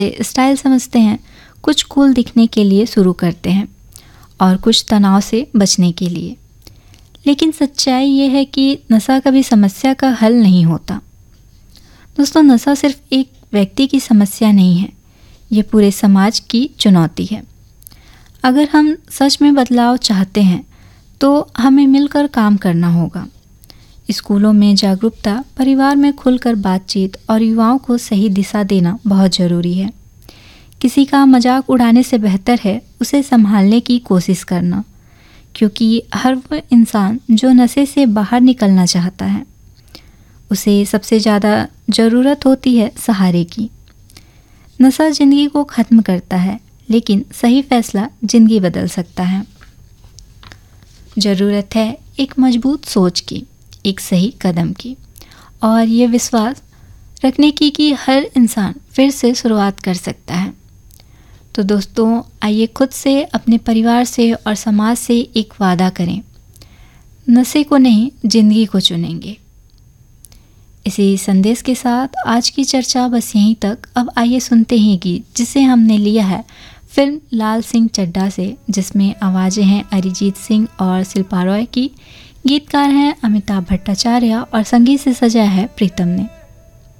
Style समझते हैं, कुछ कूल दिखने के लिए शुरू करते हैं और कुछ तनाव से बचने के लिए। लेकिन सच्चाई ये है कि नशा कभी समस्या का हल नहीं होता। दोस्तों, नशा सिर्फ एक व्यक्ति की समस्या नहीं है, ये पूरे समाज की चुनौती है। अगर हम सच में बदलाव चाहते हैं तो हमें मिलकर काम करना होगा। स्कूलों में जागरूकता, परिवार में खुलकर बातचीत और युवाओं को सही दिशा देना बहुत ज़रूरी है। किसी का मजाक उड़ाने से बेहतर है उसे संभालने की कोशिश करना, क्योंकि हर वो इंसान जो नशे से बाहर निकलना चाहता है, उसे सबसे ज़्यादा ज़रूरत होती है सहारे की। नशा ज़िंदगी को ख़त्म करता है, लेकिन सही फैसला ज़िंदगी बदल सकता है। ज़रूरत है एक मजबूत सोच की, एक सही कदम की और ये विश्वास रखने की कि हर इंसान फिर से शुरुआत कर सकता है। तो दोस्तों, आइए खुद से, अपने परिवार से और समाज से एक वादा करें, नशे को नहीं, ज़िंदगी को चुनेंगे। इसी संदेश के साथ आज की चर्चा बस यहीं तक। अब आइए सुनते हैं गीत जिसे हमने लिया है फिल्म लाल सिंह चड्ढा से, जिसमें आवाज़ें हैं अरिजीत सिंह और शिल्पा रॉय की। गीतकार हैं अमिताभ भट्टाचार्य और संगीत से सजाया है प्रीतम ने।